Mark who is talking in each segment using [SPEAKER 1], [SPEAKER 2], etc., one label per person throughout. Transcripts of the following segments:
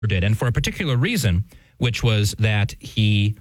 [SPEAKER 1] did, and for a particular reason, which was that he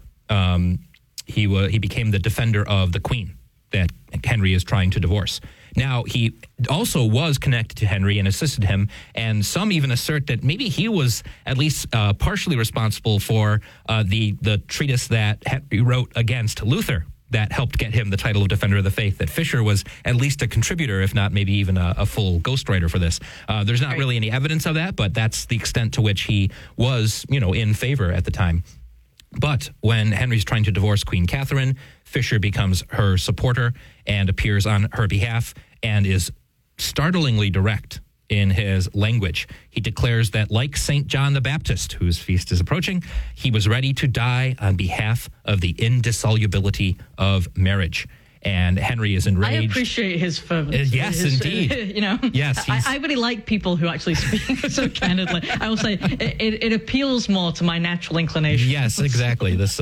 [SPEAKER 1] became the defender of the Queen that Henry is trying to divorce. Now, he also was connected to Henry and assisted him, and some even assert that maybe he was at least partially responsible for the treatise that Henry wrote against Luther that helped get him the title of Defender of the Faith, that Fisher was at least a contributor, if not maybe even a full ghostwriter for this. There's not really any evidence of that, but that's the extent to which he was, in favor at the time. But when Henry's trying to divorce Queen Catherine, Fisher becomes her supporter and appears on her behalf and is startlingly direct in his language. He declares that, like St. John the Baptist, whose feast is approaching, he was ready to die on behalf of the indissolubility of marriage. And Henry is enraged.
[SPEAKER 2] I appreciate his fervor.
[SPEAKER 1] Yes, indeed. Yes,
[SPEAKER 2] I really like people who actually speak so candidly. I will say it appeals more to my natural inclination.
[SPEAKER 1] Yes, exactly. This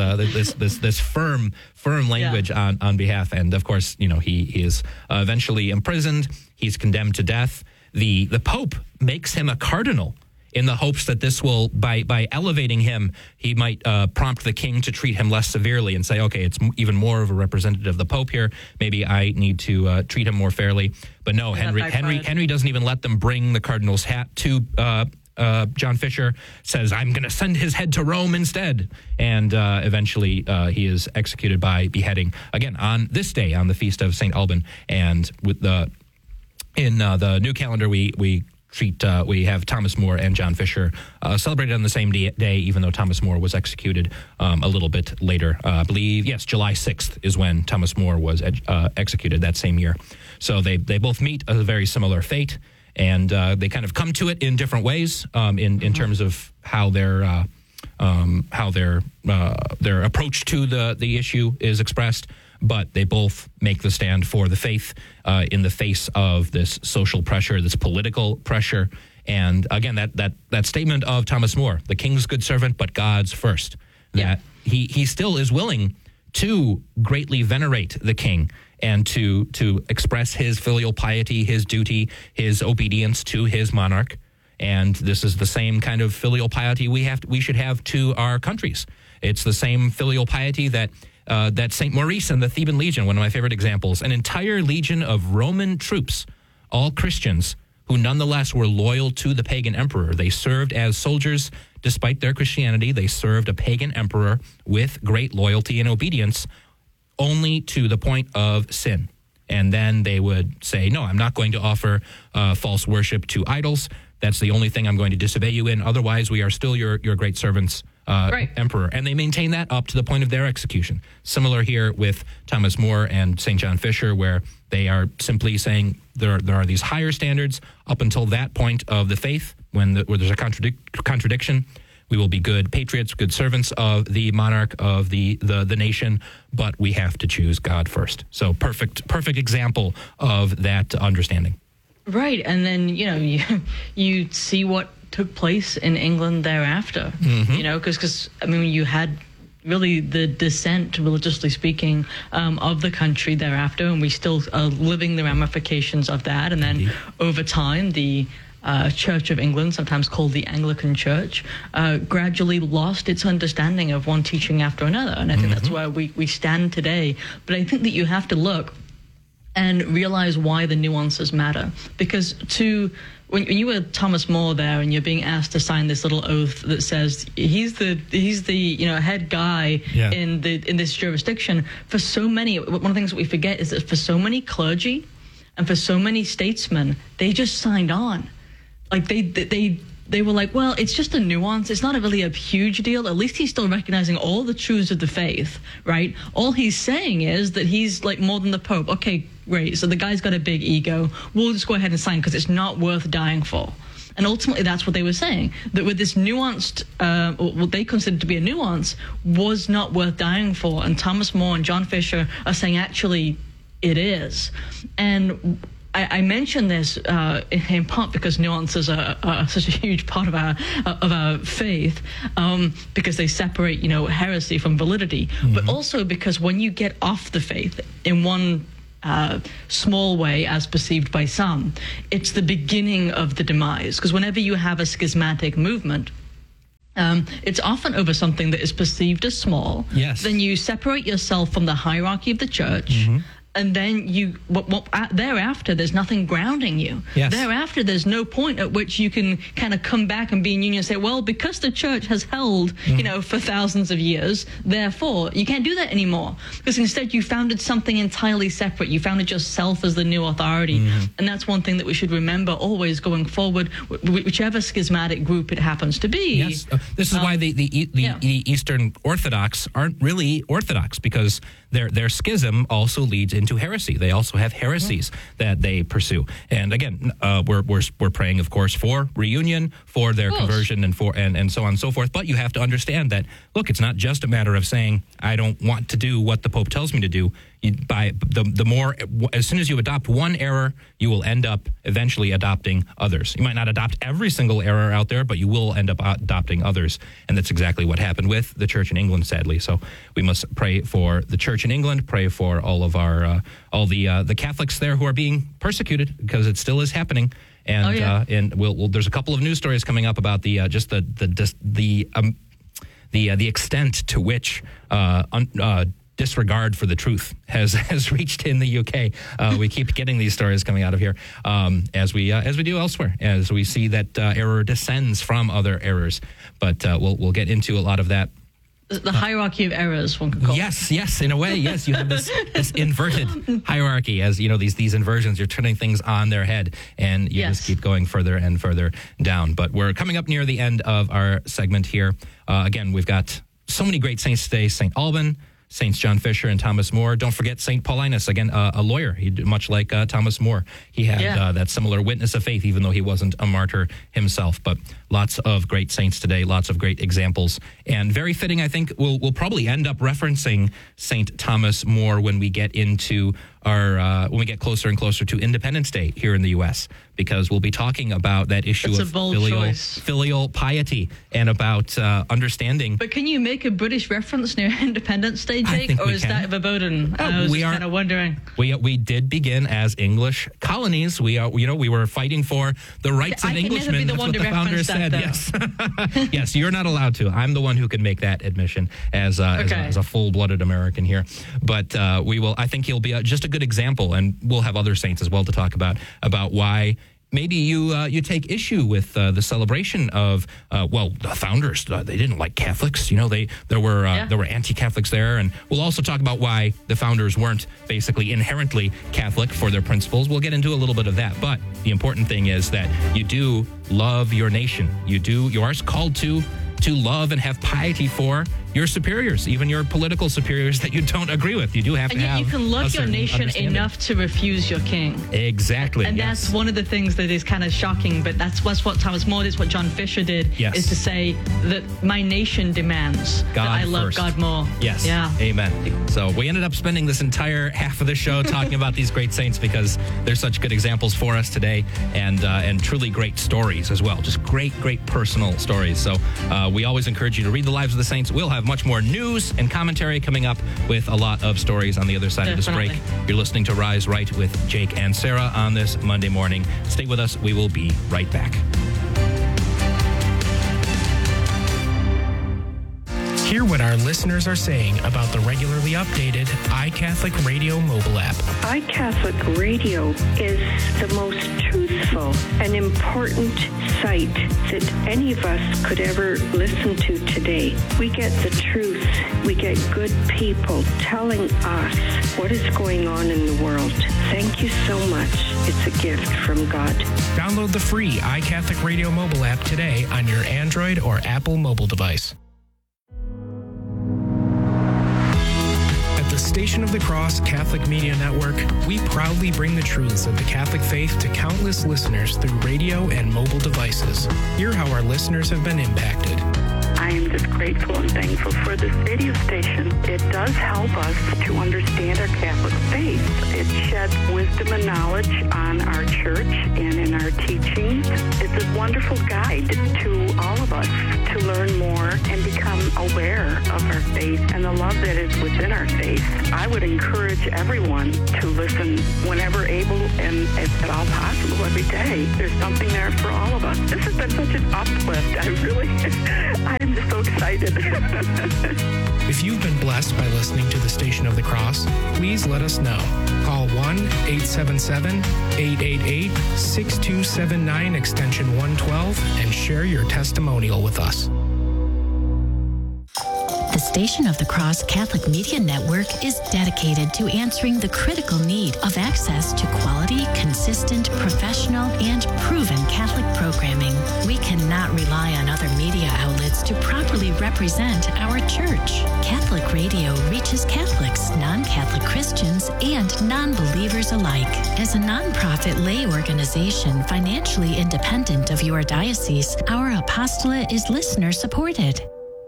[SPEAKER 1] firm language on behalf, and of course, he is eventually imprisoned. He's condemned to death. The Pope makes him a cardinal, in the hopes that this will, by elevating him, he might prompt the king to treat him less severely and say, okay, it's even more of a representative of the Pope here. Maybe I need to treat him more fairly. But no, Henry doesn't even let them bring the cardinal's hat to John Fisher. Says, I'm going to send his head to Rome instead. And eventually he is executed by beheading, again, on this day, on the feast of St. Alban. And with in the new calendar, we have Thomas More and John Fisher celebrated on the same day, even though Thomas More was executed a little bit later. I believe, yes, July 6th is when Thomas More was executed that same year. So they both meet a very similar fate, and they kind of come to it in different ways in terms of how their approach to the issue is expressed. But they both make the stand for the faith in the face of this social pressure, this political pressure. And again, that statement of Thomas More, the king's good servant, but God's first, that he still is willing to greatly venerate the king and to express his filial piety, his duty, his obedience to his monarch. And this is the same kind of filial piety we should have to our countries. It's the same filial piety that St. Maurice and the Theban Legion, one of my favorite examples, an entire legion of Roman troops, all Christians, who nonetheless were loyal to the pagan emperor. They served as soldiers despite their Christianity. They served a pagan emperor with great loyalty and obedience, only to the point of sin. And then they would say, no, I'm not going to offer false worship to idols. That's the only thing I'm going to disobey you in. Otherwise, we are still your great servants, emperor. And they maintain that up to the point of their execution. Similar here with Thomas More and St. John Fisher, where they are simply saying there are these higher standards up until that point of the faith, where there's a contradiction. We will be good patriots, good servants of the monarch of the nation, but we have to choose God first. So perfect example of that understanding.
[SPEAKER 2] Right, and then you see what took place in England thereafter. Because you had really the descent, religiously speaking, of the country thereafter, and we still are living the ramifications of that. And then over time, the Church of England, sometimes called the Anglican Church, gradually lost its understanding of one teaching after another. And I think that's where we stand today. But I think that you have to look and realize why the nuances matter. Because when you were Thomas More there and you're being asked to sign this little oath that says he's the head guy in this jurisdiction, for so many, one of the things that we forget is that for so many clergy and for so many statesmen, they just signed on. Like they were like, well, it's just a nuance. It's not really a huge deal. At least he's still recognizing all the truths of the faith, right? All he's saying is that he's like more than the Pope. Okay, great. So the guy's got a big ego. We'll just go ahead and sign because it's not worth dying for. And ultimately, that's what they were saying, that with this nuanced, what they considered to be a nuance, was not worth dying for. And Thomas More and John Fisher are saying, actually, it is. And I mention this in part because nuances are such a huge part of our faith, because they separate, heresy from validity, but also because when you get off the faith in one small way, as perceived by some, it's the beginning of the demise. Because whenever you have a schismatic movement, it's often over something that is perceived as small.
[SPEAKER 1] Yes.
[SPEAKER 2] Then you separate yourself from the hierarchy of the church. And then thereafter, there's nothing grounding you.
[SPEAKER 1] Yes.
[SPEAKER 2] Thereafter, there's no point at which you can kind of come back and be in union and say, well, because the church has held, for thousands of years, therefore, you can't do that anymore. Because instead, you founded something entirely separate. You founded yourself as the new authority. And that's one thing that we should remember always going forward, whichever schismatic group it happens to be.
[SPEAKER 1] Yes. This is why the Eastern Orthodox aren't really Orthodox, because their schism also leads into heresy. They also have heresies that they pursue. And again, we're praying, of course, for reunion, for their conversion, and so on and so forth. But you have to understand that, look, it's not just a matter of saying, I don't want to do what the Pope tells me to do. As soon as you adopt one error, you will end up eventually adopting others. You might not adopt every single error out there, but you will end up adopting others. And that's exactly what happened with the Church in England, sadly. So we must pray for the Church in England, pray for all of our the Catholics there who are being persecuted, because it still is happening. And and there's a couple of news stories coming up about the extent to which disregard for the truth has reached in the UK. We keep getting these stories coming out of here, as we do elsewhere, as we see that error descends from other errors. But we'll get into a lot of that.
[SPEAKER 2] The hierarchy of errors, one could call it.
[SPEAKER 1] Yes, in a way, yes. You have this inverted hierarchy, as these inversions. You're turning things on their head, and you just keep going further and further down. But we're coming up near the end of our segment here. Again, we've got so many great saints today: St. Alban, Saints John Fisher and Thomas More. Don't forget St. Paulinus, again, a lawyer. He, much like Thomas More, he had that similar witness of faith, even though he wasn't a martyr himself. But lots of great saints today, lots of great examples. And very fitting, I think, we'll probably end up referencing St. Thomas More when we get into when we get closer and closer to Independence Day here in the U.S., because we'll be talking about that issue of filial piety and about understanding.
[SPEAKER 2] But can you make a British reference near Independence Day, Jake, or is that verboten? I was kind of wondering.
[SPEAKER 1] We did begin as English colonies. We were fighting for the rights of Englishmen. That's what the founders said. Yes, yes, you're not allowed to. I'm the one who can make that admission as a full-blooded American here. But we will. I think he'll be just a good example, and we'll have other saints as well to talk about why maybe you take issue with the celebration of the founders. They didn't like Catholics. There were anti-Catholics there, and we'll also talk about why the founders weren't basically inherently Catholic for their principles. We'll get into a little bit of that, but the important thing is that you do love your nation. You are called to love and have piety for your superiors, even your political superiors that you don't agree with. You do have to have.
[SPEAKER 2] And you can love your nation enough to refuse your king.
[SPEAKER 1] Exactly.
[SPEAKER 2] And that's one of the things that is kind of shocking, but that's what Thomas More did, what John Fisher did, is to say that my nation demands that I love God more.
[SPEAKER 1] Yes. Yeah. Amen. So we ended up spending this entire half of the show talking about these great saints because they're such good examples for us today, and truly great stories as well. Just great personal stories. So we always encourage you to read the lives of the saints. We'll have much more news and commentary coming up with a lot of stories on the other side of this break. You're listening to Rise Right with Jake and Sarah on this Monday morning. Stay with us. We will be right back.
[SPEAKER 3] Hear what our listeners are saying about the regularly updated iCatholic Radio mobile app.
[SPEAKER 4] iCatholic Radio is the most truthful and important site that any of us could ever listen to today. We get the truth. We get good people telling us what is going on in the world. Thank you so much. It's a gift from God.
[SPEAKER 3] Download the free iCatholic Radio mobile app today on your Android or Apple mobile device. Station of the Cross Catholic Media Network, we proudly bring the truths of the Catholic faith to countless listeners through radio and mobile devices. Hear how our listeners have been impacted.
[SPEAKER 5] I am just grateful and thankful for this radio station. It does help us to understand our Catholic faith. It sheds wisdom and knowledge on our church and in our teachings. It's a wonderful guide to all of us to learn more and become aware of our faith and the love that is within our faith. I would encourage everyone to listen whenever able and if at all possible every day. There's something there for all of us. This has been such an uplift. I'm excited.
[SPEAKER 3] If you've been blessed by listening to the Station of the Cross, please let us know. Call 1-877-888-6279 extension 112 and share your testimonial with us.
[SPEAKER 6] The Station of the Cross Catholic Media Network is dedicated to answering the critical need of access to quality, consistent, professional, and proven Catholic programming. We cannot rely on other media outlets to properly represent our church. Catholic radio reaches Catholics, non-Catholic Christians, and non-believers alike. As a nonprofit lay organization financially independent of your diocese, our apostolate is listener-supported.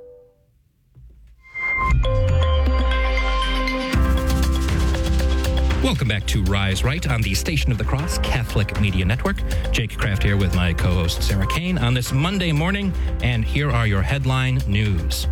[SPEAKER 1] Welcome back to Rise Right on the Station of the Cross Catholic Media Network. Jake Kraft here with my co-host Sarah Kane on this Monday morning, and here are your headline news.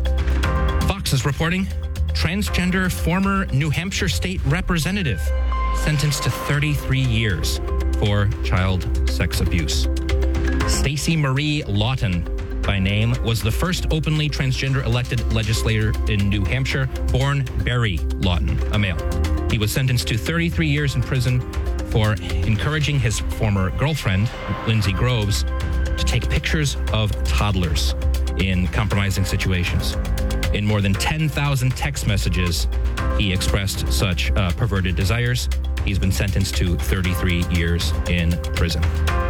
[SPEAKER 1] Fox is reporting transgender former New Hampshire state representative sentenced to 33 years for child sex abuse. Stacey Marie Lawton, by name, was the first openly transgender elected legislator in New Hampshire, born Barry Lawton, a male. He was sentenced to 33 years in prison for encouraging his former girlfriend, Lindsay Groves, to take pictures of toddlers in compromising situations. In more than 10,000 text messages, he expressed such perverted desires. He's been sentenced to 33 years in prison.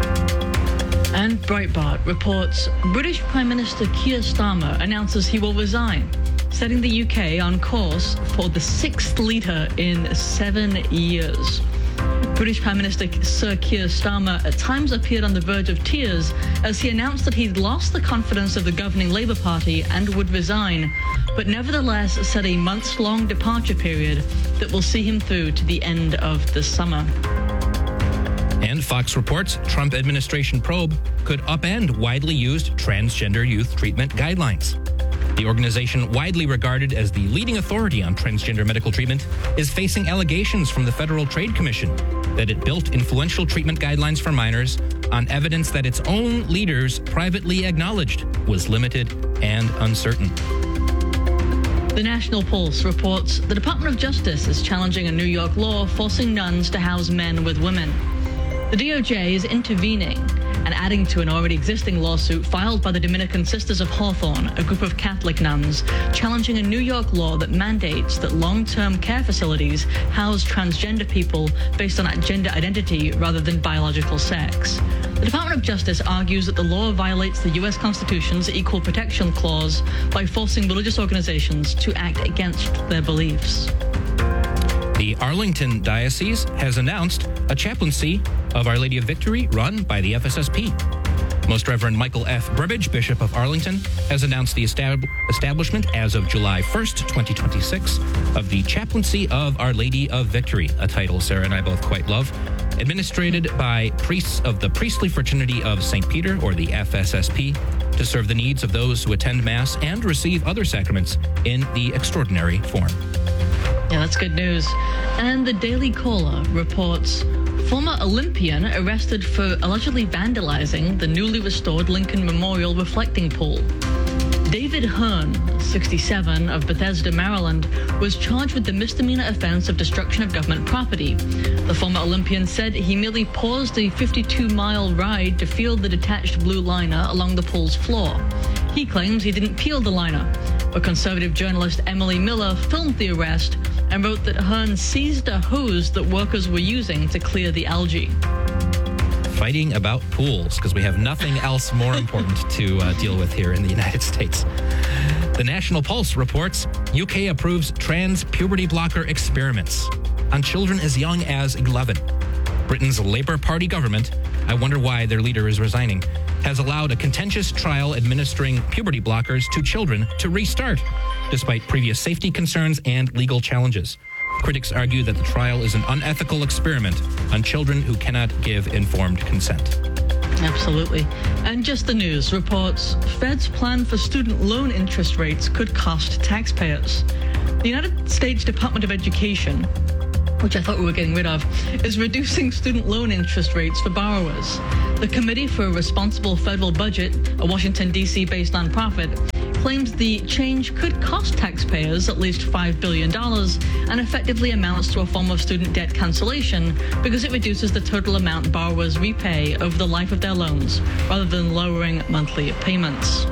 [SPEAKER 2] And Breitbart reports British Prime Minister Keir Starmer announces he will resign, setting the UK on course for the 6th leader in 7 years. British Prime Minister Sir Keir Starmer at times appeared on the verge of tears as he announced that he'd lost the confidence of the governing Labour Party and would resign, but nevertheless set a months-long departure period that will see him through to the end of the summer.
[SPEAKER 1] And Fox reports Trump administration probe could upend widely used transgender youth treatment guidelines. The organization, widely regarded as the leading authority on transgender medical treatment, is facing allegations from the Federal Trade Commission that it built influential treatment guidelines for minors on evidence that its own leaders privately acknowledged was limited and uncertain.
[SPEAKER 2] The National Pulse reports the Department of Justice is challenging a New York law forcing nuns to house men with women. The DOJ is intervening and adding to an already existing lawsuit filed by the Dominican Sisters of Hawthorne, a group of Catholic nuns, challenging a New York law that mandates that long-term care facilities house transgender people based on gender identity rather than biological sex. The Department of Justice argues that the law violates the U.S. Constitution's Equal Protection Clause by forcing religious organizations to act against their beliefs.
[SPEAKER 1] The Arlington Diocese has announced a chaplaincy of Our Lady of Victory run by the FSSP. Most Reverend Michael F. Burbidge, Bishop of Arlington, has announced the establishment as of July 1st, 2026, of the Chaplaincy of Our Lady of Victory, a title Sarah and I both quite love, administrated by priests of the Priestly Fraternity of St. Peter, or the FSSP, to serve the needs of those who attend Mass and receive other sacraments in the extraordinary form.
[SPEAKER 2] Yeah, that's good news. And the Daily Caller reports former Olympian arrested for allegedly vandalizing the newly restored Lincoln Memorial reflecting pool. David Hearn, 67, of Bethesda, Maryland, was charged with the misdemeanor offense of destruction of government property. The former Olympian said he merely paused a 52-mile ride to feel the detached blue liner along the pool's floor. He claims he didn't peel the liner, but conservative journalist Emily Miller filmed the arrest and wrote that Hearn seized a hose that workers were using to clear the algae.
[SPEAKER 1] Fighting about pools, because we have nothing else more important to deal with here in the United States. The National Pulse reports UK approves trans puberty blocker experiments on children as young as 11. Britain's Labour Party government, I wonder why their leader is resigning, has allowed a contentious trial administering puberty blockers to children to restart, despite previous safety concerns and legal challenges. Critics argue that the trial is an unethical experiment on children who cannot give informed consent.
[SPEAKER 2] Absolutely. And Just the News reports Fed's plan for student loan interest rates could cost taxpayers. The United States Department of Education which I thought we were getting rid of, is reducing student loan interest rates for borrowers. The Committee for a Responsible Federal Budget, a Washington, D.C. based nonprofit, claims the change could cost taxpayers at least $5 billion and effectively amounts to a form of student debt cancellation because it reduces the total amount borrowers repay over the life of their loans rather than lowering monthly payments.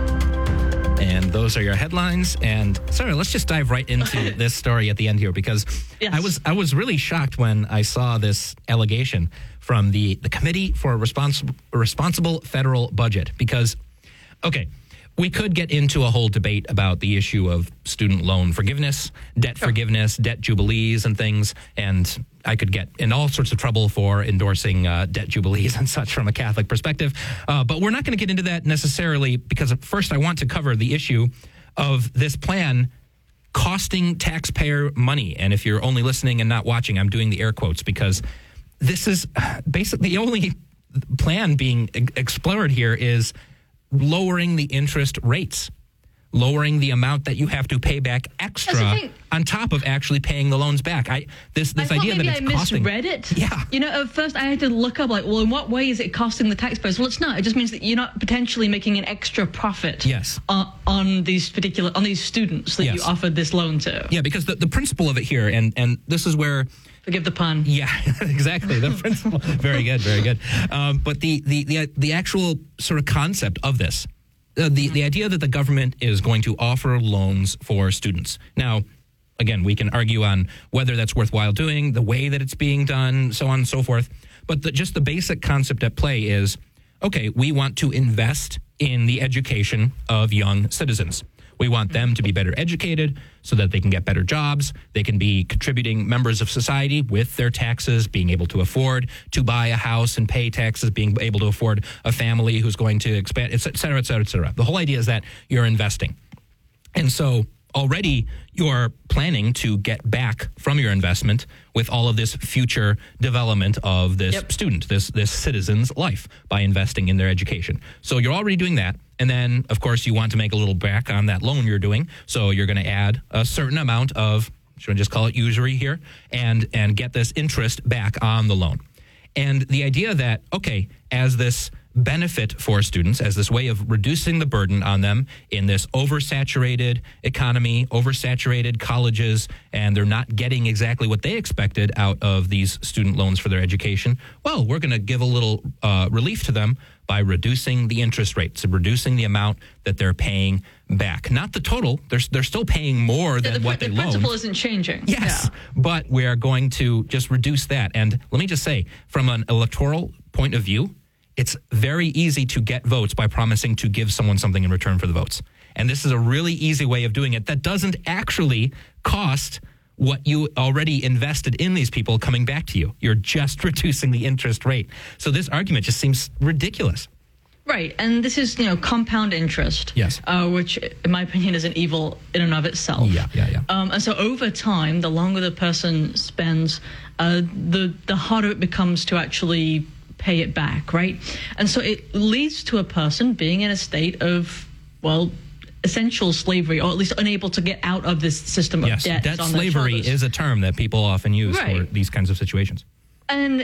[SPEAKER 1] And those are your headlines. And Sarah, let's just dive right into this story at the end here, because
[SPEAKER 2] Yes.
[SPEAKER 1] I was really shocked when I saw this allegation from the Committee for a Responsible Federal Budget. Because, okay, we could get into a whole debate about the issue of student loan forgiveness, debt forgiveness, debt jubilees and things. And I could get in all sorts of trouble for endorsing debt jubilees and such from a Catholic perspective. But we're not going to get into that necessarily, because first I want to cover the issue of this plan costing taxpayer money. And if you're only listening and not watching, I'm doing the air quotes because this is basically the only plan being explored here is lowering the interest rates, lowering the amount that you have to pay back extra on top of actually paying the loans back. This idea that it's costing.
[SPEAKER 2] I misread it.
[SPEAKER 1] Yeah.
[SPEAKER 2] You know, at first I had to look up, like, well, in what way is it costing the taxpayers? Well, it's not. It just means that you're not potentially making an extra profit.
[SPEAKER 1] Yes.
[SPEAKER 2] On these students that you offered this loan to.
[SPEAKER 1] Yeah, because the principle of it here, and this is where.
[SPEAKER 2] Forgive the pun.
[SPEAKER 1] Yeah, exactly. The principle. Very good, very good. But the actual sort of concept of this, the idea that the government is going to offer loans for students. Now, again, we can argue on whether that's worthwhile doing, the way that it's being done, so on and so forth. But just the basic concept at play is, okay, we want to invest in the education of young citizens. We want them to be better educated so that they can get better jobs. They can be contributing members of society with their taxes, being able to afford to buy a house and pay taxes, being able to afford a family who's going to expand, et cetera, et cetera, et cetera. The whole idea is that you're investing. And so already you're planning to get back from your investment with all of this future development of this student, this citizen's life by investing in their education. So you're already doing that. And then, of course, you want to make a little back on that loan you're doing. So you're going to add a certain amount of, should I just call it usury here, and get this interest back on the loan. And the idea that, okay, as this benefit for students, as this way of reducing the burden on them in this oversaturated economy, oversaturated colleges, and they're not getting exactly what they expected out of these student loans for their education, well, we're going to give a little relief to them by reducing the interest rates, reducing the amount that they're paying back. Not the total. They're still paying more than what they loaned.
[SPEAKER 2] The principle isn't changing.
[SPEAKER 1] Yes, but we are going to just reduce that. And let me just say, from an electoral point of view, it's very easy to get votes by promising to give someone something in return for the votes. And this is a really easy way of doing it that doesn't actually cost what you already invested in these people coming back to you. You're just reducing the interest rate. So this argument just seems ridiculous.
[SPEAKER 2] Right, and this is, compound interest.
[SPEAKER 1] Yes.
[SPEAKER 2] Which, in my opinion, is an evil in and of itself.
[SPEAKER 1] Yeah.
[SPEAKER 2] And so over time, the longer the person spends, the harder it becomes to actually pay it back, right? And so it leads to a person being in a state of, essential slavery, or at least unable to get out of this system of debt.
[SPEAKER 1] Debt slavery is a term that people often use for these kinds of situations.
[SPEAKER 2] And,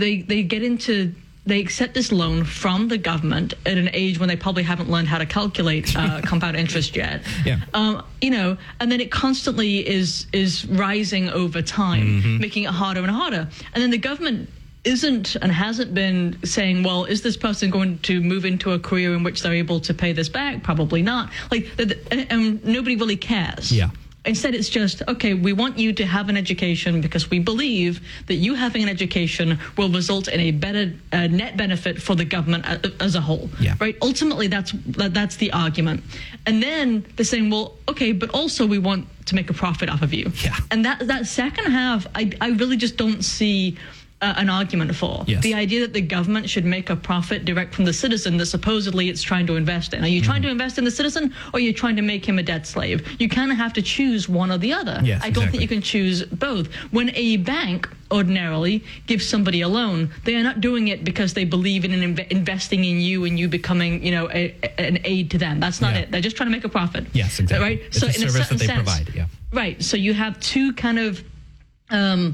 [SPEAKER 2] they accept this loan from the government at an age when they probably haven't learned how to calculate compound interest yet.
[SPEAKER 1] Yeah.
[SPEAKER 2] And then it constantly is rising over time, making it harder and harder. And then the government isn't and hasn't been saying, well, is this person going to move into a career in which they're able to pay this back? Probably not. And nobody really cares.
[SPEAKER 1] Yeah.
[SPEAKER 2] Instead, it's just, okay, we want you to have an education because we believe that you having an education will result in a better net benefit for the government as a whole.
[SPEAKER 1] Yeah.
[SPEAKER 2] Right? Ultimately, that's the argument. And then they're saying, well, okay, but also we want to make a profit off of you.
[SPEAKER 1] Yeah.
[SPEAKER 2] And that second half, I really just don't see an argument for.
[SPEAKER 1] Yes.
[SPEAKER 2] The idea that the government should make a profit direct from the citizen that supposedly it's trying to invest in. Are you trying to invest in the citizen, or are you trying to make him a debt slave? You kind of have to choose one or the other.
[SPEAKER 1] Yes,
[SPEAKER 2] I don't think you can choose both. When a bank ordinarily gives somebody a loan, they are not doing it because they believe in investing in you and you becoming, an aid to them. That's not it. They're just trying to make a profit.
[SPEAKER 1] Yes, exactly.
[SPEAKER 2] Right?
[SPEAKER 1] It's a service that they provide. Yeah.
[SPEAKER 2] Right. So you have two kind of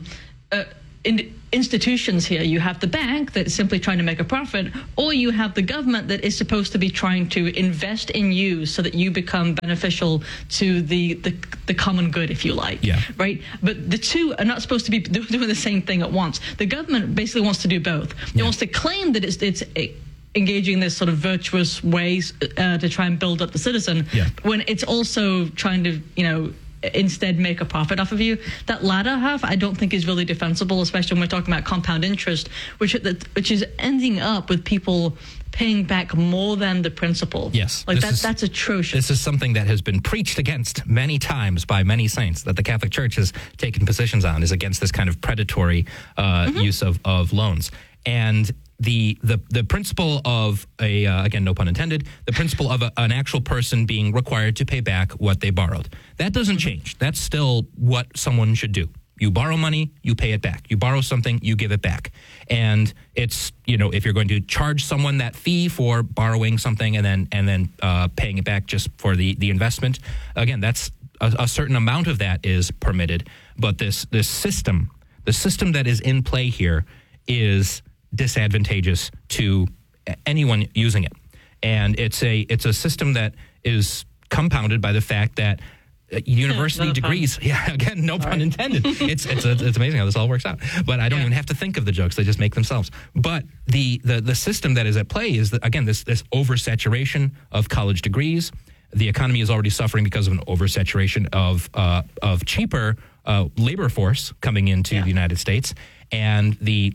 [SPEAKER 2] institutions here. You have the bank that's simply trying to make a profit, or you have the government that is supposed to be trying to invest in you so that you become beneficial to the common good, if you like.
[SPEAKER 1] Yeah.
[SPEAKER 2] Right? But the two are not supposed to be doing the same thing at once. The government basically wants to do both. It wants to claim that it's engaging in this sort of virtuous ways to try and build up the citizen, when it's also trying to, instead make a profit off of you. That latter half, I don't think is really defensible, especially when we're talking about compound interest, which is ending up with people paying back more than the principal.
[SPEAKER 1] Yes.
[SPEAKER 2] That's atrocious.
[SPEAKER 1] This is something that has been preached against many times by many saints, that the Catholic Church has taken positions on, is against this kind of predatory use of loans. And the principle of again, no pun intended, the principle of an actual person being required to pay back what they borrowed. That doesn't change. That's still what someone should do. You borrow money, you pay it back. You borrow something, you give it back. And it's, if you're going to charge someone that fee for borrowing something and then paying it back just for the investment, again, that's a certain amount of that is permitted. But this system, the system that is in play here is disadvantageous to anyone using it. And it's a system that is compounded by the fact that university degrees, again, no pun intended. It's amazing how this all works out. But I don't even have to think of the jokes; they just make themselves. But the system that is at play is that, again, this oversaturation of college degrees. The economy is already suffering because of an oversaturation of cheaper labor force coming into the United States. And the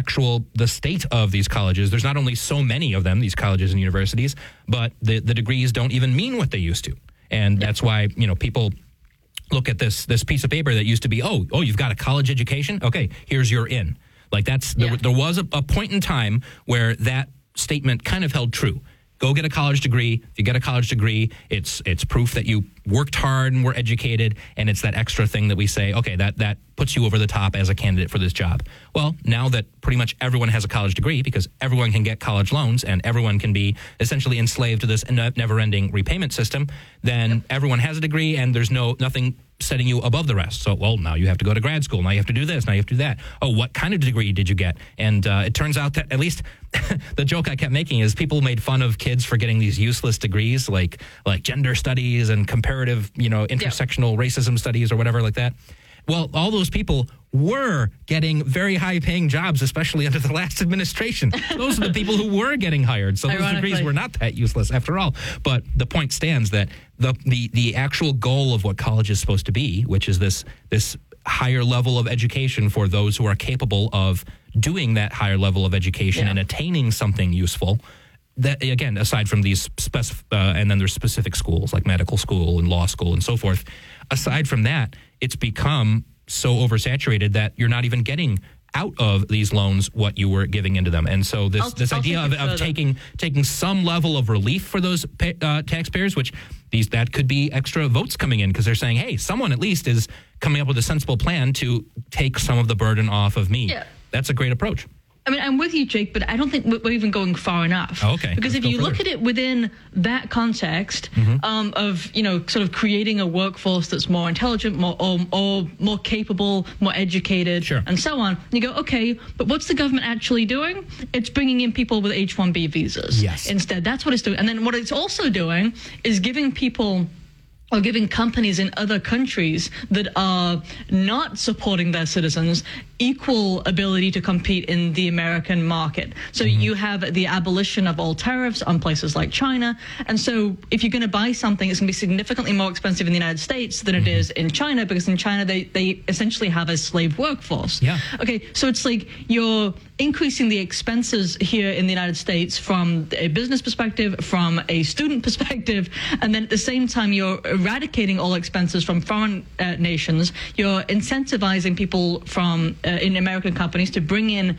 [SPEAKER 1] state of these colleges, there's not only so many of them, these colleges and universities, but the degrees don't even mean what they used to. And that's why, people look at this piece of paper that used to be, oh, you've got a college education? Okay, here's your in. Like there was a point in time where that statement kind of held true. Go get a college degree. If you get a college degree, it's proof that you worked hard and were educated, and it's that extra thing that we say, okay, that puts you over the top as a candidate for this job. Well, now that pretty much everyone has a college degree, because everyone can get college loans and everyone can be essentially enslaved to this never-ending repayment system, then everyone has a degree and there's nothing setting you above the rest. So, well, now you have to go to grad school. Now you have to do this. Now you have to do that. Oh, what kind of degree did you get? And it turns out that, at least the joke I kept making is, people made fun of kids for getting these useless degrees like gender studies and comparative, intersectional racism studies or whatever like that. Well, all those people were getting very high-paying jobs, especially under the last administration. Those are the people who were getting hired. So those degrees were not that useless after all. But the point stands that the actual goal of what college is supposed to be, which is this higher level of education for those who are capable of doing that higher level of education and attaining something useful. That, again, aside from these and then there's specific schools like medical school and law school and so forth. Aside from that, it's become so oversaturated that you're not even getting out of these loans what you were giving into them. And so this idea of taking some level of relief for those taxpayers, which that could be extra votes coming in, because they're saying, hey, someone at least is coming up with a sensible plan to take some of the burden off of me. Yeah. That's a great approach.
[SPEAKER 2] I mean, I'm with you, Jake, but I don't think we're even going far enough.
[SPEAKER 1] Oh, okay.
[SPEAKER 2] Because if you look at it within that context of, sort of creating a workforce that's more intelligent, or more capable, more educated, and so on, you go, okay, but what's the government actually doing? It's bringing in people with H-1B visas instead. That's what it's doing. And then what it's also doing is giving people, or giving companies in other countries that are not supporting their citizens equal ability to compete in the American market. So you have the abolition of all tariffs on places like China. And so if you're going to buy something, it's going to be significantly more expensive in the United States than it is in China, because in China, they essentially have a slave workforce.
[SPEAKER 1] Yeah.
[SPEAKER 2] Okay, so it's like you're increasing the expenses here in the United States from a business perspective, from a student perspective, and then at the same time, you're eradicating all expenses from foreign nations. You're incentivizing people from in American companies to bring in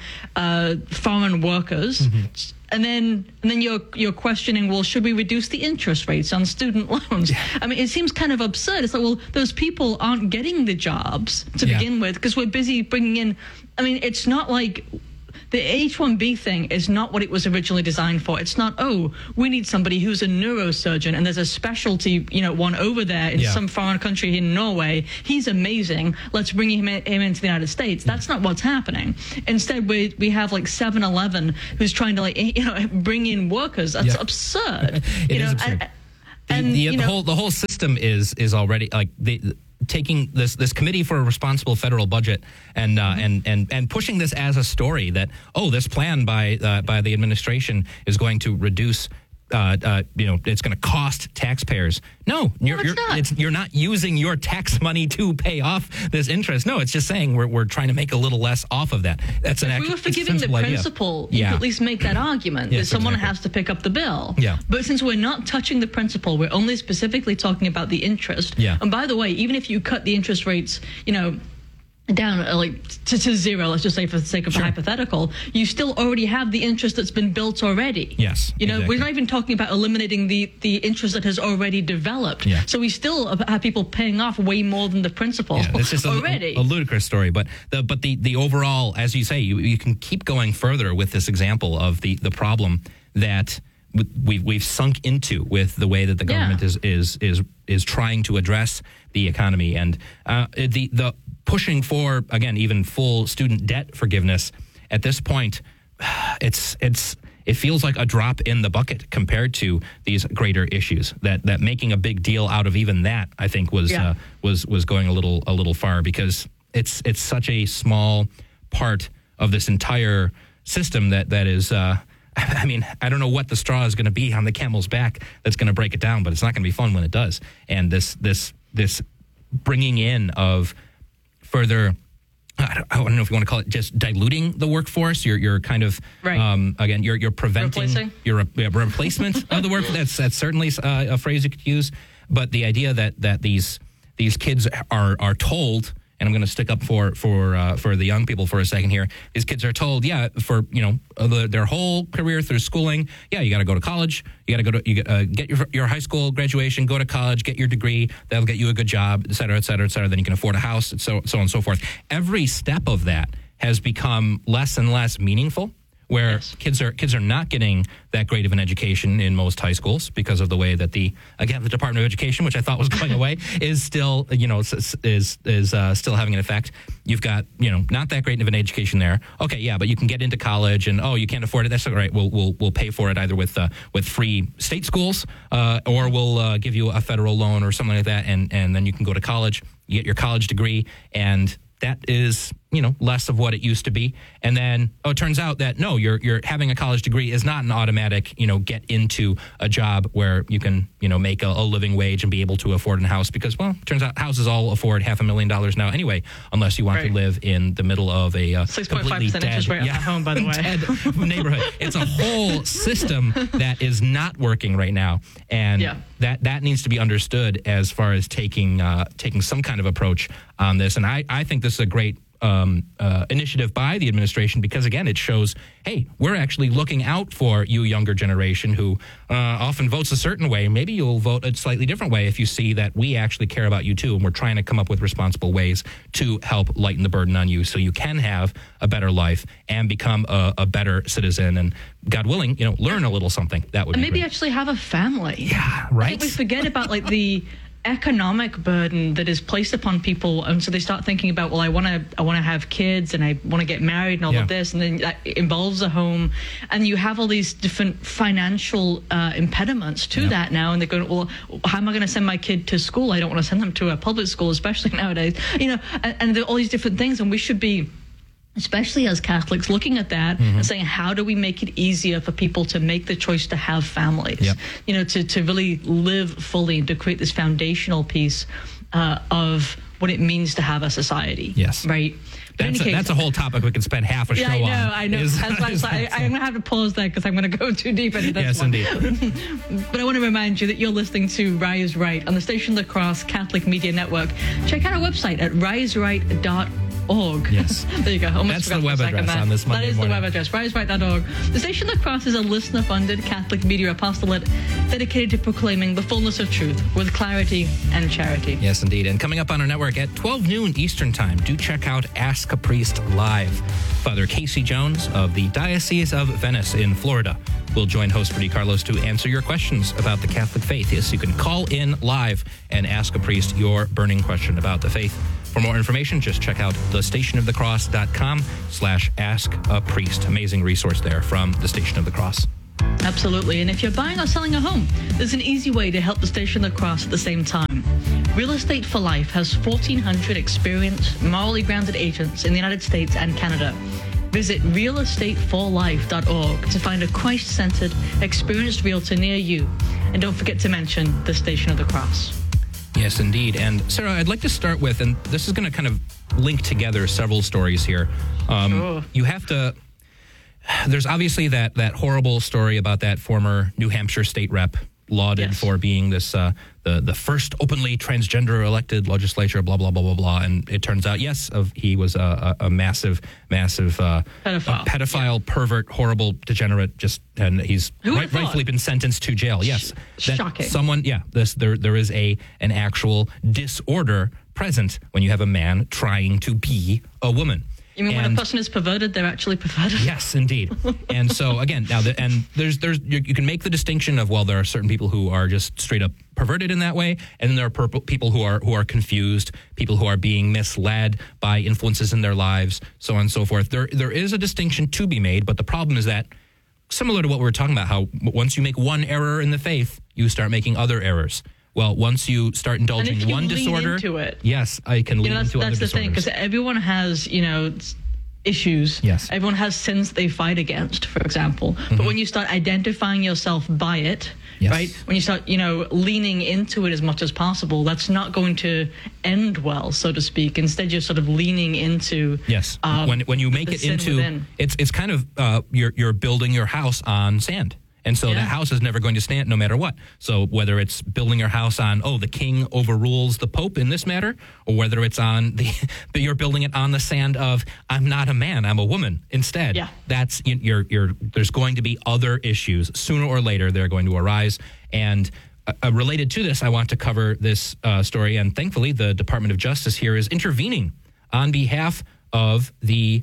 [SPEAKER 2] foreign workers. And then you're questioning, well, should we reduce the interest rates on student loans? I mean, it seems kind of absurd. It's like, well, those people aren't getting the jobs to begin with because we're busy bringing in. I mean, it's not like the H-1B thing is not what it was originally designed for. It's not, oh, we need somebody who's a neurosurgeon and there's a specialty, one over there in some foreign country in Norway. He's amazing. Let's bring him into the United States. That's not what's happening. Instead, we have like 7-Eleven who's trying to bring in workers. That's absurd.
[SPEAKER 1] It is absurd. The whole system is already like taking this committee for a responsible federal budget and pushing this as a story that this plan by the administration is going to reduce it's going to cost taxpayers. No, you're not using your tax money to pay off this interest. No, it's just saying we're trying to make a little less off of that. That's
[SPEAKER 2] if we were forgiving the principle, you could at least make that argument that someone has to pick up the bill.
[SPEAKER 1] Yeah.
[SPEAKER 2] But since we're not touching the principle, we're only specifically talking about the interest.
[SPEAKER 1] Yeah.
[SPEAKER 2] And by the way, even if you cut the interest rates, down to zero, let's just say for the sake of the hypothetical, you still already have the interest that's been built already.
[SPEAKER 1] Yes. Exactly.
[SPEAKER 2] We're not even talking about eliminating the interest that has already developed.
[SPEAKER 1] Yeah.
[SPEAKER 2] So we still have people paying off way more than the principal
[SPEAKER 1] it's just
[SPEAKER 2] already.
[SPEAKER 1] A ludicrous story. But the overall, as you say, you can keep going further with this example of the problem that we've sunk into with the way that the government is trying to address the economy and the pushing for, again, even full student debt forgiveness. At this point, it feels like a drop in the bucket compared to these greater issues. That making a big deal out of even that, I think, was going a little far, because it's such a small part of this entire system that is. I mean, I don't know what the straw is going to be on the camel's back that's going to break it down, but it's not going to be fun when it does. And this bringing in of further, I don't know if you want to call it just diluting the workforce. You're kind of again you're preventing replacement of the work. That's certainly a phrase you could use. But the idea that these kids are told, and I'm going to stick up for the young people for a second here. These kids are told, for their whole career through schooling, you got to go to college, you got to get your high school graduation, go to college, get your degree, that'll get you a good job, et cetera, et cetera, et cetera. Then you can afford a house, and so on and so forth. Every step of that has become less and less meaningful, where kids are not getting that great of an education in most high schools because of the way that the Department of Education, which I thought was going away, is still still having an effect. You've got not that great of an education there. Okay, but you can get into college, and you can't afford it. That's all right. We'll pay for it either with free state schools or we'll give you a federal loan or something like that, and then you can go to college, you get your college degree, and that is less of what it used to be. And then it turns out that no, you're having a college degree is not an automatic get into a job where you can make a living wage and be able to afford a house, because it turns out houses all afford $500,000 now anyway, unless you want to live in the middle of a
[SPEAKER 2] 6.5% interest rate on that home, by the way. Neighborhood.
[SPEAKER 1] It's a whole system that is not working right now, and that needs to be understood as far as taking some kind of approach on this. And I think this is a great initiative by the administration, because again, it shows, hey, we're actually looking out for you younger generation who often votes a certain way. Maybe you'll vote a slightly different way if you see that we actually care about you too, and we're trying to come up with responsible ways to help lighten the burden on you so you can have a better life and become a better citizen, and God willing, learn a little something. That would be
[SPEAKER 2] maybe
[SPEAKER 1] great.
[SPEAKER 2] Actually have a family.
[SPEAKER 1] Yeah, right.
[SPEAKER 2] I think we forget about the economic burden that is placed upon people, and so they start thinking about, well, I want to have kids and I want to get married and all of this, and then that involves a home, and you have all these different financial impediments to that now, and they're going, well, how am I going to send my kid to school? I don't want to send them to a public school, especially nowadays, and there are all these different things, and we should be, especially as Catholics, looking at that and saying, how do we make it easier for people to make the choice to have families? To really live fully and to create this foundational piece of what it means to have a society.
[SPEAKER 1] Yes.
[SPEAKER 2] Right?
[SPEAKER 1] That's a whole topic we could spend half a show on.
[SPEAKER 2] I know. I'm going to have to pause there because I'm going to go too deep into this one.
[SPEAKER 1] Yes, indeed.
[SPEAKER 2] But I want to remind you that you're listening to Rise Right on the Station of the Cross Catholic Media Network. Check out our website at riseright.org. www.stationofthecross.org.
[SPEAKER 1] Yes.
[SPEAKER 2] There you go.
[SPEAKER 1] That's the web address on this Monday morning.
[SPEAKER 2] That is the web address, RiseRight.org. The Station of the Cross is a listener-funded Catholic media apostolate dedicated to proclaiming the fullness of truth with clarity and charity.
[SPEAKER 1] Yes, indeed. And coming up on our network at 12 noon Eastern Time, do check out Ask a Priest Live. Father Casey Jones of the Diocese of Venice in Florida will join host Rudy Carlos to answer your questions about the Catholic faith. Yes, you can call in live and ask a priest your burning question about the faith. For more information, just check out thestationofthecross.com/askapriest. Amazing resource there from the Station of the Cross.
[SPEAKER 2] Absolutely. And if you're buying or selling a home, there's an easy way to help the Station of the Cross at the same time. Real Estate for Life has 1,400 experienced, morally grounded agents in the United States and Canada. Visit realestateforlife.org to find a Christ-centered, experienced realtor near you. And don't forget to mention the Station of the Cross.
[SPEAKER 1] Yes, indeed. And Sarah, I'd like to start with, and this is going to kind of link together several stories here.
[SPEAKER 2] Sure.
[SPEAKER 1] You have to... There's obviously that horrible story about that former New Hampshire state rep lauded for being this the first openly transgender elected legislature, blah, blah, blah, blah, blah. And it turns out, yes, he was a massive pedophile, pervert, horrible, degenerate, and he's rightfully been sentenced to jail. Yes.
[SPEAKER 2] Shocking.
[SPEAKER 1] There is an actual disorder present when you have a man trying to be a woman.
[SPEAKER 2] You mean when a person is perverted, they're actually perverted?
[SPEAKER 1] Yes, indeed. And so again, now there's you can make the distinction of, well, there are certain people who are just straight up perverted in that way, and then there are people who are confused, people who are being misled by influences in their lives, so on and so forth. There is a distinction to be made, but the problem is that, similar to what we were talking about, how once you make one error in the faith, you start making other errors. Well, once you start indulging one disorder,
[SPEAKER 2] into it,
[SPEAKER 1] yes, I can lean into other disorders.
[SPEAKER 2] That's the thing, because everyone has, issues.
[SPEAKER 1] Yes.
[SPEAKER 2] Everyone has sins they fight against, for example. Mm-hmm. But when you start identifying yourself by it, right? When you start, leaning into it as much as possible, that's not going to end well, so to speak. Instead, you're sort of leaning into.
[SPEAKER 1] Yes. When you make it into, it's kind of you're building your house on sand. And so that house is never going to stand no matter what. So whether it's building your house on, the king overrules the Pope in this matter, or whether it's on you're building it on the sand of, I'm not a man, I'm a woman instead. Yeah. That's, there's going to be other issues. Sooner or later, they're going to arise. And related to this, I want to cover this story. And thankfully, the Department of Justice here is intervening on behalf of the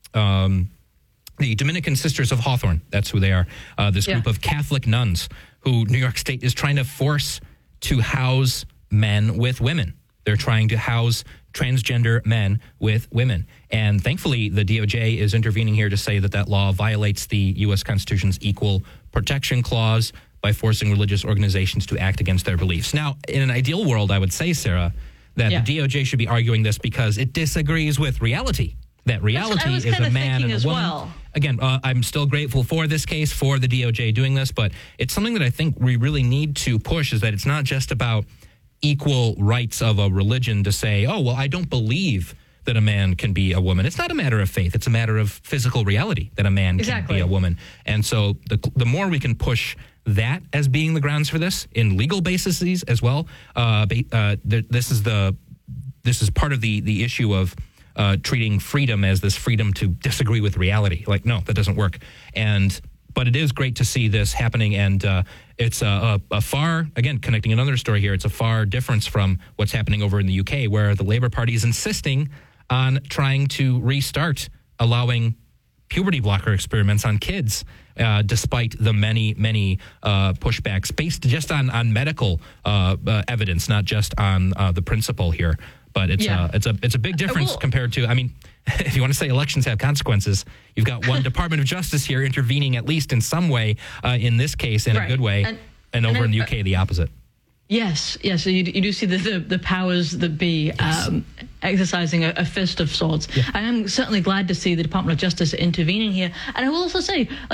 [SPEAKER 1] Dominican Sisters of Hawthorne. That's who they are. This group of Catholic nuns who New York State is trying to force to house men with women. They're trying to house transgender men with women. And thankfully, the DOJ is intervening here to say that law violates the U.S. Constitution's Equal Protection Clause by forcing religious organizations to act against their beliefs. Now, in an ideal world, I would say, Sarah, that the DOJ should be arguing this because it disagrees with reality. That reality is a man and a woman. Well. Again, I'm still grateful for this case, for the DOJ doing this, but it's something that I think we really need to push, is that it's not just about equal rights of a religion to say, I don't believe that a man can be a woman. It's not a matter of faith. It's a matter of physical reality that a man can be a woman. And so the more we can push that as being the grounds for this in legal bases as well, this is part of the issue of treating freedom as this freedom to disagree with reality. Like, no, that doesn't work. But it is great to see this happening, and it's a far, again, connecting another story here, it's a far difference from what's happening over in the UK, where the Labour Party is insisting on trying to restart allowing puberty blocker experiments on kids, despite the many pushbacks based just on medical evidence, not just on the principle here. But it's a big difference compared to, if you want to say elections have consequences, you've got one Department of Justice here intervening at least in some way in this case in a good way, and over in the UK the opposite.
[SPEAKER 2] Yes. So you do see the powers that be exercising a fist of sorts. Yeah. I am certainly glad to see the Department of Justice intervening here. And I will also say,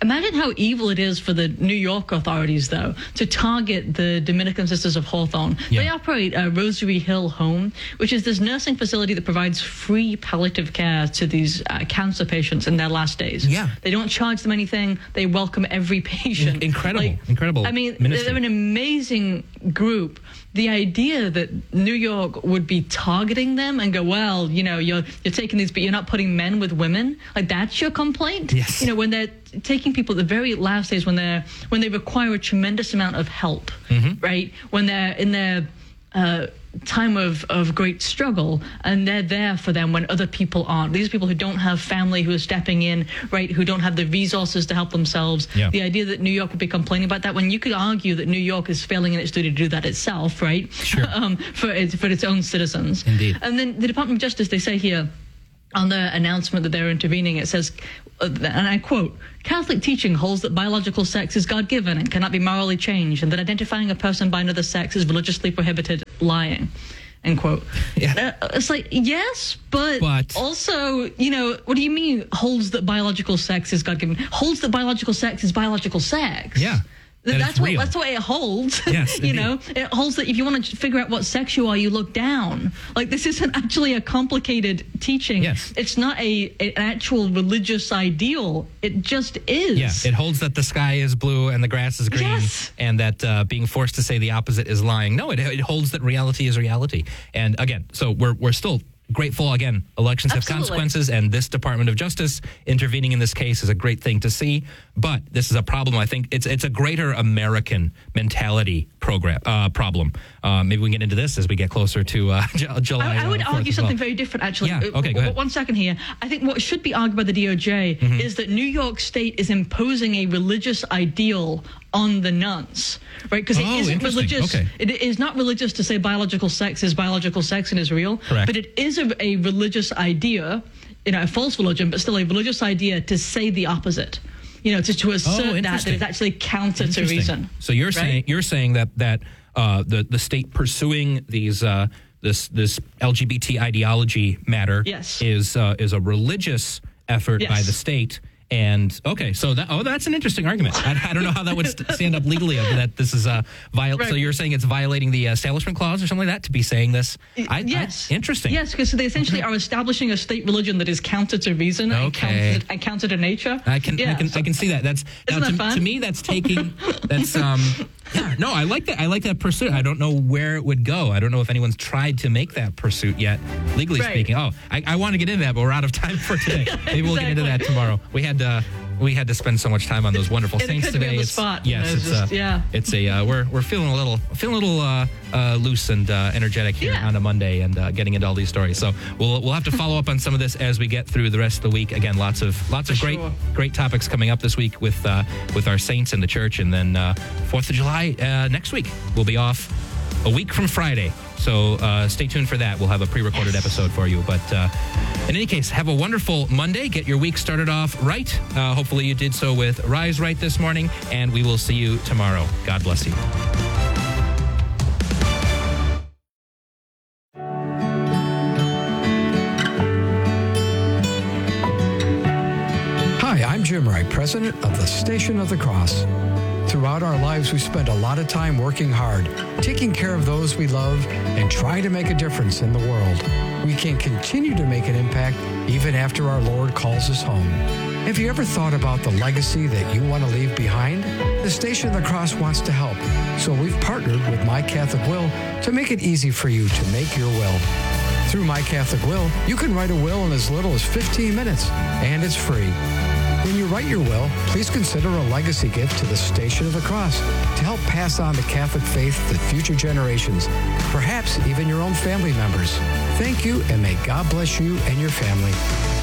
[SPEAKER 2] Imagine how evil it is for the New York authorities, though, to target the Dominican Sisters of Hawthorne.
[SPEAKER 1] Yeah.
[SPEAKER 2] They operate Rosary Hill Home, which is this nursing facility that provides free palliative care to these cancer patients in their last days.
[SPEAKER 1] Yeah.
[SPEAKER 2] They don't charge them anything. They welcome every patient.
[SPEAKER 1] Incredible.
[SPEAKER 2] I mean,
[SPEAKER 1] ministry.
[SPEAKER 2] they're an amazing group. The idea that New York would be targeting them and go, well, you're taking these, but you're not putting men with women, like that's your complaint.
[SPEAKER 1] Yes.
[SPEAKER 2] When they're taking people at the very last days, when they require a tremendous amount of help, right? When they're in their time of great struggle, and they're there for them when other people aren't. These are people who don't have family, who are stepping in, right, who don't have the resources to help themselves.
[SPEAKER 1] Yeah.
[SPEAKER 2] The idea that New York would be complaining about that, when you could argue that New York is failing in its duty to do that itself, right?
[SPEAKER 1] Sure.
[SPEAKER 2] For its own citizens.
[SPEAKER 1] Indeed.
[SPEAKER 2] And then the Department of Justice, they say here, on the announcement that they're intervening, it says, and I quote, Catholic teaching holds that biological sex is God-given and cannot be morally changed, and that identifying a person by another sex is religiously prohibited, lying, end quote.
[SPEAKER 1] Yeah.
[SPEAKER 2] It's like, yes, but also, what do you mean holds that biological sex is God-given? Holds that biological sex is biological sex.
[SPEAKER 1] Yeah.
[SPEAKER 2] That's what it holds.
[SPEAKER 1] Yes,
[SPEAKER 2] It holds that if you want to figure out what sex you are, you look down. Like, this isn't actually a complicated teaching.
[SPEAKER 1] Yes.
[SPEAKER 2] It's not an actual religious ideal. It just is.
[SPEAKER 1] Yeah, it holds that the sky is blue and the grass is green,
[SPEAKER 2] Yes.
[SPEAKER 1] and that being forced to say the opposite is lying. No, it holds that reality is reality. And again, so we're still grateful. Again, elections
[SPEAKER 2] Absolutely.
[SPEAKER 1] have consequences, and this Department of Justice intervening in this case is a great thing to see. But this is a problem. I think it's a greater American mentality problem. Maybe we can get into this as we get closer to July.
[SPEAKER 2] I would
[SPEAKER 1] 4th
[SPEAKER 2] argue
[SPEAKER 1] as well.
[SPEAKER 2] something very different, actually.
[SPEAKER 1] Yeah, okay, go ahead.
[SPEAKER 2] 1 second here. I think what should be argued by the DOJ is that New York State is imposing a religious ideal on the nuns, right? Because it isn't religious.
[SPEAKER 1] Okay.
[SPEAKER 2] It is not religious to say biological sex is biological sex and is real.
[SPEAKER 1] Correct.
[SPEAKER 2] But it is a religious idea, a false religion, but still a religious idea to say the opposite. To assert that it's actually counter to reason.
[SPEAKER 1] So you're saying that the state pursuing these this LGBT ideology matter is a religious effort by the state. And okay, so that's an interesting argument. I don't know how that would stand up legally. That this is
[SPEAKER 2] Right.
[SPEAKER 1] So you're saying it's violating the Establishment Clause or something like that to be saying this?
[SPEAKER 2] Yes.
[SPEAKER 1] Interesting.
[SPEAKER 2] Yes, because they essentially are establishing a state religion that is counter to reason and counter to nature.
[SPEAKER 1] I can see that. That's
[SPEAKER 2] Isn't that fun?
[SPEAKER 1] To me. That's taking. That's Yeah, no, I like that. I like that pursuit. I don't know where it would go. I don't know if anyone's tried to make that pursuit yet, legally speaking. Oh, I want to get into that, but we're out of time for today. Maybe we'll get into that tomorrow. We had to spend so much time on those wonderful saints today.
[SPEAKER 2] On the spot.
[SPEAKER 1] It's we're feeling a little loose and energetic here on a Monday and getting into all these stories. So we'll have to follow up on some of this as we get through the rest of the week. Again, lots of great topics coming up this week with our saints in the church, and then 4th of July next week. We'll be off a week from Friday. So stay tuned for that. We'll have a pre-recorded episode for you. But in any case, have a wonderful Monday. Get your week started off right. Hopefully you did so with Rise Right this morning. And we will see you tomorrow. God bless you.
[SPEAKER 7] Hi, I'm Jim Wright, president of the Station of the Cross. Throughout our lives, we spend a lot of time working hard, taking care of those we love, and trying to make a difference in the world. We can continue to make an impact even after our Lord calls us home. Have you ever thought about the legacy that you want to leave behind? The Station of the Cross wants to help, so we've partnered with My Catholic Will to make it easy for you to make your will. Through My Catholic Will, you can write a will in as little as 15 minutes, and it's free. When you write your will, please consider a legacy gift to the Station of the Cross to help pass on the Catholic faith to future generations, perhaps even your own family members. Thank you, and may God bless you and your family.